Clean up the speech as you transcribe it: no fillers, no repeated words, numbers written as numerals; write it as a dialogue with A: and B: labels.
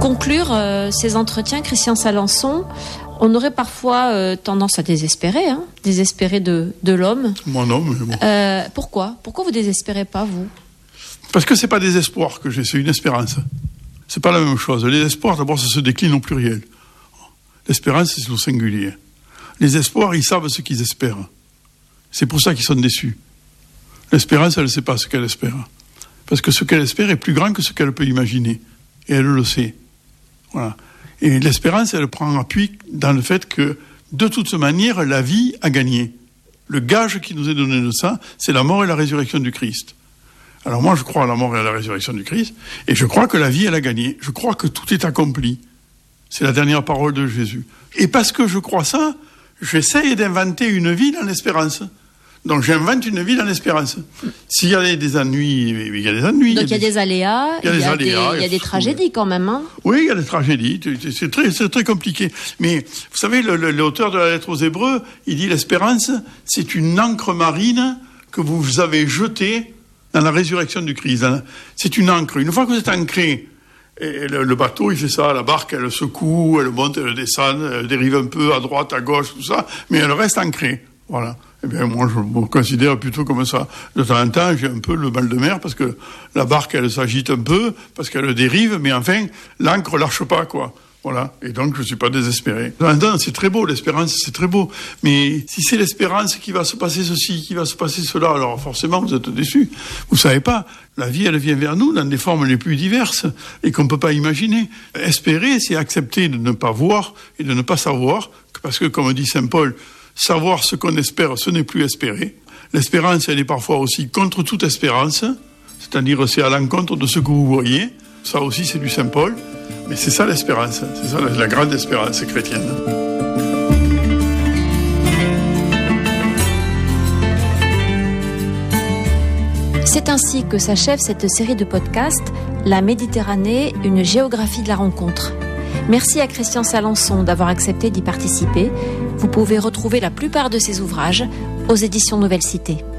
A: conclure ces entretiens, Christian Salençon, on aurait parfois tendance à désespérer, désespérer de l'homme.
B: Moi non, mais bon.
A: Pourquoi vous désespérez pas, vous?
B: Parce que c'est pas des espoirs que j'ai, c'est une espérance. C'est pas la même chose. Les espoirs, d'abord, ça se décline au pluriel. L'espérance, c'est au singulier. Les espoirs, ils savent ce qu'ils espèrent. C'est pour ça qu'ils sont déçus. L'espérance, elle ne sait pas ce qu'elle espère. Parce que ce qu'elle espère est plus grand que ce qu'elle peut imaginer. Et elle le sait. Voilà. Et l'espérance, elle prend appui dans le fait que, de toute manière, la vie a gagné. Le gage qui nous est donné de ça, c'est la mort et la résurrection du Christ. Alors moi, je crois à la mort et à la résurrection du Christ, et je crois que la vie, elle a gagné. Je crois que tout est accompli. C'est la dernière parole de Jésus. Et parce que je crois ça, j'essaye d'inventer une vie dans l'espérance. Donc j'invente une vie dans l'espérance. S'il y a des ennuis, il y a des ennuis.
A: Donc il y a des aléas, il y a des tragédies quand même. Hein.
B: Oui, il y a des tragédies, c'est très compliqué. Mais vous savez, l'auteur de la lettre aux Hébreux, il dit l'espérance, c'est une ancre marine que vous avez jetée dans la résurrection du Christ. C'est une ancre. Une fois que vous êtes ancré, et le bateau, il fait ça, la barque, elle secoue, elle monte, elle descend, elle dérive un peu à droite, à gauche, tout ça, mais elle reste ancrée. Voilà. Eh bien, moi, je me considère plutôt comme ça. De temps en temps, j'ai un peu le mal de mer parce que la barque, elle s'agite un peu, parce qu'elle dérive, mais enfin, l'ancre lâche pas, quoi. Voilà. Et donc, je suis pas désespéré. Non, c'est très beau, l'espérance, c'est très beau. Mais si c'est l'espérance qui va se passer ceci, qui va se passer cela, alors forcément, vous êtes déçus. Vous savez pas. La vie, elle vient vers nous dans des formes les plus diverses et qu'on peut pas imaginer. Espérer, c'est accepter de ne pas voir et de ne pas savoir, parce que, comme dit Saint Paul, savoir ce qu'on espère, ce n'est plus espérer. L'espérance, elle est parfois aussi contre toute espérance, c'est-à-dire c'est à l'encontre de ce que vous voyez. Ça aussi, c'est du Saint Paul. Mais c'est ça l'espérance, c'est ça la grande espérance chrétienne.
A: C'est ainsi que s'achève cette série de podcasts « La Méditerranée, une géographie de la rencontre ». Merci à Christian Salençon d'avoir accepté d'y participer. Vous pouvez retrouver la plupart de ses ouvrages aux éditions Nouvelle Cité.